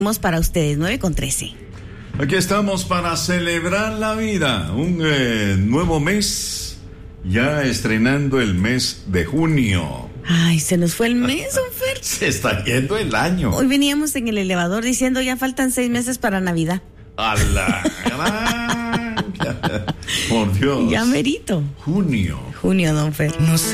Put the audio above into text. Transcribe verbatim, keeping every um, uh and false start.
para ustedes, nueve con trece. Aquí estamos para celebrar la vida, un eh, nuevo mes, ya estrenando el mes de junio. Ay, se nos fue el mes, don Fer. Se está yendo el año. Hoy veníamos en el elevador diciendo ya faltan seis meses para Navidad. ¡A la gran! Por Dios. Ya merito. Junio. Junio, don Fer. No sé.